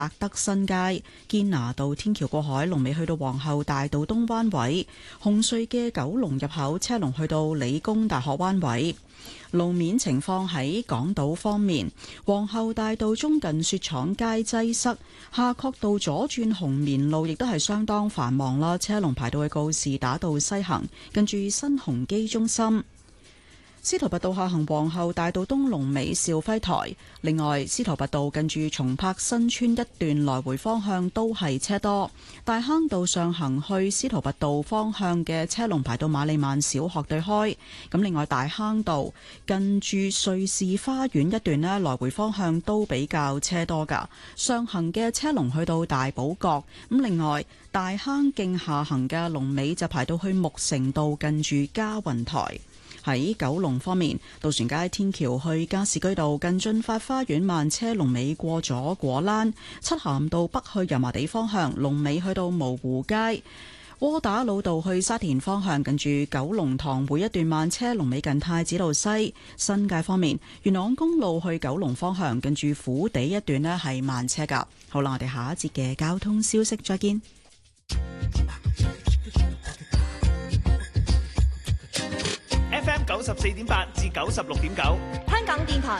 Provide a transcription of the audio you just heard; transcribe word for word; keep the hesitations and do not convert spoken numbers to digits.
百德新街、堅拿道天橋過海，龍尾去到皇后大道東彎位；紅隧嘅九龍入口車龍去到理工大學彎位。路面情況喺港島方面，皇后大道中近雪廠街擠塞，夏慤道左轉紅棉路亦都係相當繁忙啦，車龍排到去告士打道西行，近住新鴻基中心。司徒拔道下行皇后大道東龍尾兆輝台，另外司徒拔道近住松柏新村一段來回方向都係車多。大坑道上行去司徒拔道方向嘅車龍排到瑪利曼小學對開。咁另外大坑道近住瑞士花園一段呢，來回方向都比較車多噶。上行嘅車龍去到大寶角。咁另外大坑徑下行嘅龍尾就排到去木城道近住嘉雲台。喺九龍方面，渡船街天橋去加士居道近駿發花園慢車龍尾過咗果欄；漆咸道北去油麻地方向龍尾去到蕪湖街；窩打老道去沙田方向近住九龍塘會一段慢車龍尾近太子道西。新界方面，元朗公路去九龍方向近住虎地一段呢係慢車噶。好啦，我哋下一節嘅交通消息再見。 F M 九十四點八至九十六點九， 香港電台